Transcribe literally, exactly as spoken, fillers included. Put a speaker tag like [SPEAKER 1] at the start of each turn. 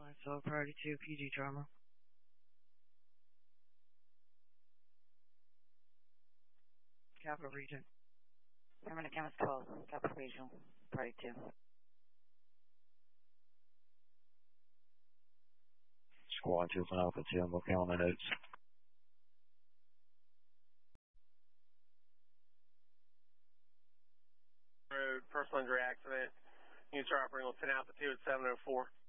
[SPEAKER 1] Alright, so priority two, P G trauma. Capital Region.
[SPEAKER 2] Permanent count is twelve, Capital Regional, priority two.
[SPEAKER 3] Squad two from Alpha two, I'm looking on the notes.
[SPEAKER 4] Road, personal injury accident. Units are operating on ten Alpha two at seven oh four.